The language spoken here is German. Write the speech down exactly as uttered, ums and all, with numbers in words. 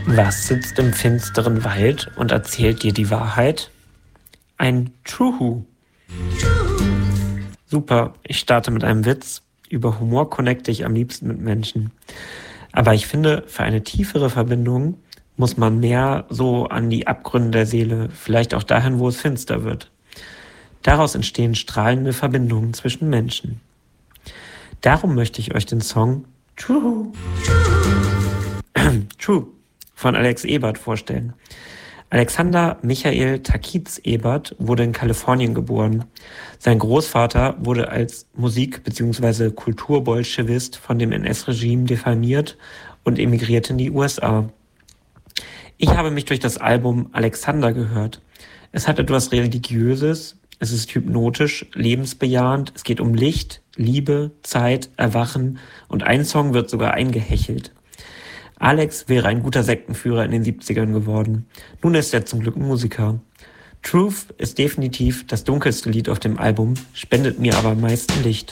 Was sitzt im finsteren Wald und erzählt dir die Wahrheit? Ein Truhu. Super, ich starte mit einem Witz. Über Humor connecte ich am liebsten mit Menschen. Aber ich finde, für eine tiefere Verbindung muss man mehr so an die Abgründe der Seele, vielleicht auch dahin, wo es finster wird. Daraus entstehen strahlende Verbindungen zwischen Menschen. Darum möchte ich euch den Song True, True von Alex Ebert vorstellen. Alexander Michael Takiz Ebert wurde in Kalifornien geboren. Sein Großvater wurde als Musik- bzw. Kulturbolschewist von dem N S-Regime diffamiert und emigrierte in die U S A. Ich habe mich durch das Album Alexander gehört. Es hat etwas Religiöses, es ist hypnotisch, lebensbejahend, es geht um Licht, Liebe, Zeit, Erwachen und ein Song wird sogar eingehechelt. Alex wäre ein guter Sektenführer in den siebzigern geworden. Nun ist er zum Glück Musiker. Truth ist definitiv das dunkelste Lied auf dem Album, spendet mir aber am meisten Licht.